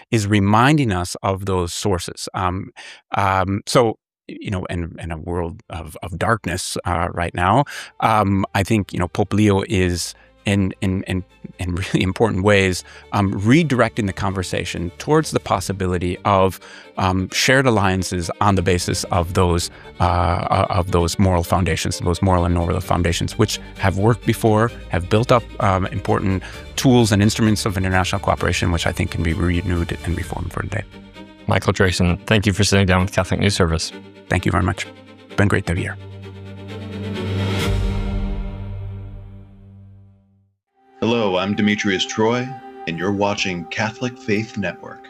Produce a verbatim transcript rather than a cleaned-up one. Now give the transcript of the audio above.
is reminding us of those sources. Um, um, so, you know, in, in a world of, of darkness uh, right now, um, I think, you know, Pope Leo is in in in, in really important ways um, redirecting the conversation towards the possibility of um, shared alliances on the basis of those uh, of those moral foundations, those moral and noble foundations, which have worked before, have built up um, important tools and instruments of international cooperation, which I think can be renewed and reformed for today. Michael Drayson, thank you for sitting down with Catholic News Service. Thank you very much. It's been great to be here. Hello, I'm Demetrius Troy, and you're watching Catholic Faith Network.